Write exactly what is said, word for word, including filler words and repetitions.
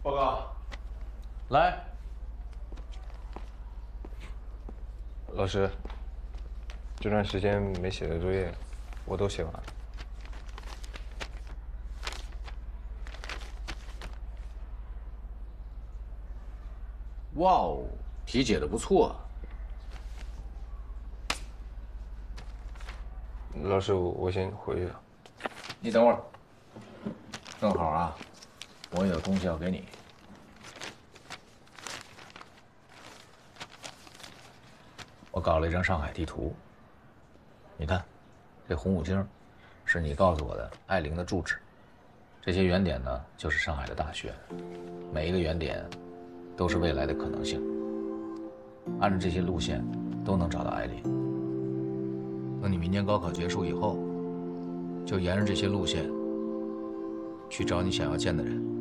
报告。 来，老师，这段时间没写的作业，我都写完了。 哇哦，题解的不错。 老师，我我先回去了。 你等会儿，正好啊，我有东西要给你。我搞了一张上海地图，你看，这红五星是你告诉我的艾琳的住址，这些圆点呢就是上海的大学，每一个圆点都是未来的可能性。按照这些路线，都能找到艾琳。等你明年高考结束以后，就沿着这些路线去找你想要见的人。